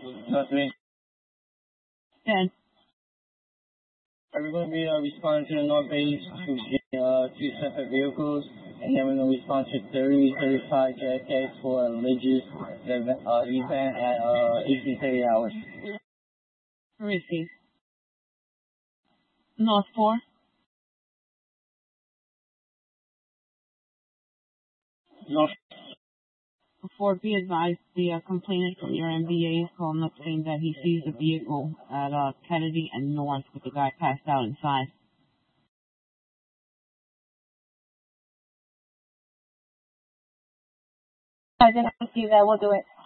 Nothing. 10. Are we going to be responding to the North Bay two separate vehicles, and then we're going to respond to 3035 JFK for a religious event at 1830 hours. Receive. North 4. 4, be advised, the complainant from your MBA is calling up saying that he sees a vehicle at Kennedy and North with the guy passed out inside. I didn't see that. We'll do it.